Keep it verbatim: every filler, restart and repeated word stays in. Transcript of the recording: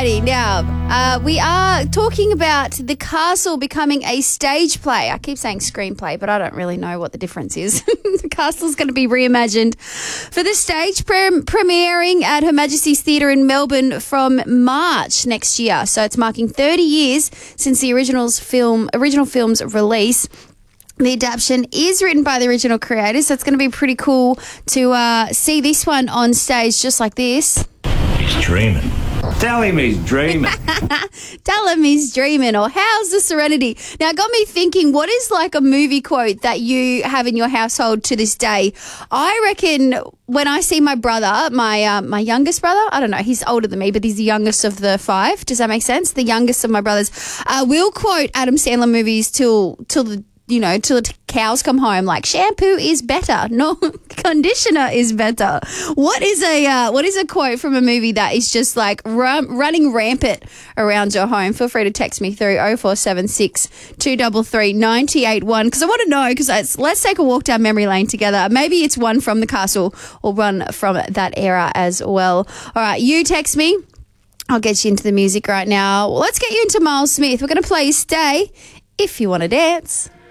Alrighty, now uh, we are talking about The Castle becoming a stage play. I keep saying screenplay, but I don't really know what the difference is. The Castle's going to be reimagined for the stage, pre- premiering at Her Majesty's Theatre in Melbourne from March next year. So it's marking thirty years since the original's film, original film's release. The adaptation is written by the original creators, so it's going to be pretty cool to uh, see this one on stage just like this. He's dreaming. Tell him he's dreaming. Tell him he's dreaming, or how's the Serenity? Now, it got me thinking, what is like a movie quote that you have in your household to this day? I reckon when I see my brother, my uh, my youngest brother, I don't know, he's older than me, but he's the youngest of the five. Does that make sense? The youngest of my brothers uh, will quote Adam Sandler movies till till the you know, till the cows come home, like shampoo is better, no conditioner is better. What is a uh, what is a quote from a movie that is just like run, running rampant around your home? Feel free to text me through oh four seven six, two three three, nine eight one because I want to know, because let's take a walk down memory lane together. Maybe it's one from The Castle or one from that era as well. All right, you text me. I'll get you into the music right now. Let's get you into Miles Smith. We're going to play Stay If You Want to Dance.